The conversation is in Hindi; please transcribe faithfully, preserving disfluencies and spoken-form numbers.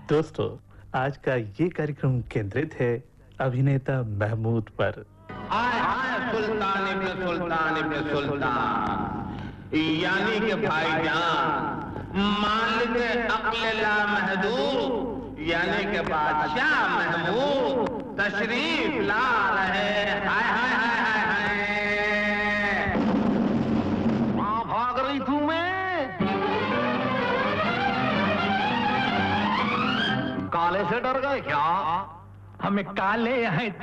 दोस्तों, आज का ये कार्यक्रम केंद्रित है अभिनेता महमूद पर। आए आए सुल्तान इब्न सुल्तान इब्न सुल्तान यानी कि भाईजान मालिक अक्ल लामहदूद यानी कि बादशाह महमूद तशरीफ ला रहे। हाय हाय हाय हाय हाय, वहां भाग रही थू मैं, काले से डर गए क्या? हमें काले हैं